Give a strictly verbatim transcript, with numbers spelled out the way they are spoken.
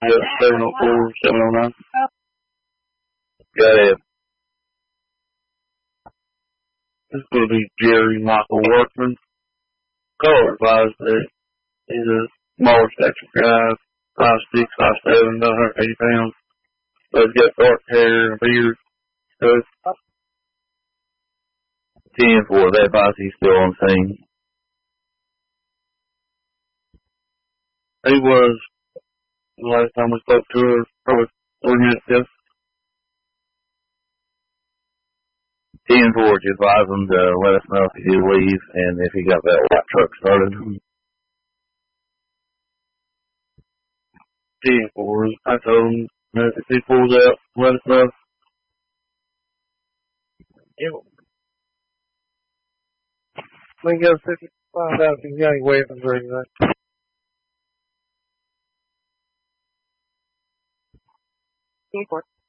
Yeah, seven oh four, seven oh nine. Got it. This is going to be Jerry Michael Workman. Color advised that he's a smaller stature guy, five six, five seven, about one hundred eighty pounds. But he's got dark hair and beard. So it's ten four, that bossy's still on scene. He was, the last time we spoke to her, probably three minutes ago. ten four, just advise him to let us know if he did leave and if he got that white truck started. ten four, I told him that if he pulls out, let us know. Yeah. We can go see, find out if he's got any weapons or anything. ten four.